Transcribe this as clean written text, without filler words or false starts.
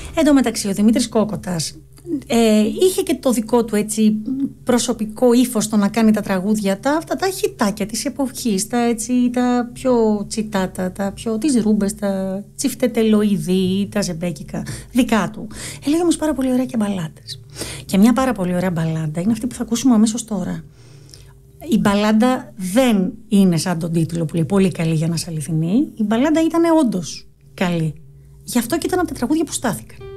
Εν τω μεταξύ, ο Δημήτρης Κόκοτας είχε και το δικό του έτσι προσωπικό ύφος στο να κάνει τα τραγούδια, αυτά τα χιτάκια της εποχής, τα πιο τσιτάτα, τις ρούμπες, τα τσιφτετελοειδή, τα ζεμπέκικα, δικά του. Έλεγε όμως πάρα πολύ ωραία και μπαλάντες. Και μια πάρα πολύ ωραία μπαλάντα είναι αυτή που θα ακούσουμε αμέσως τώρα. Η μπαλάντα δεν είναι σαν τον τίτλο που λέει πολύ καλή για να είσαι αληθινή. Η μπαλάντα ήταν όντως καλή. Γι' αυτό και ήταν από τα τραγούδια που στάθηκαν.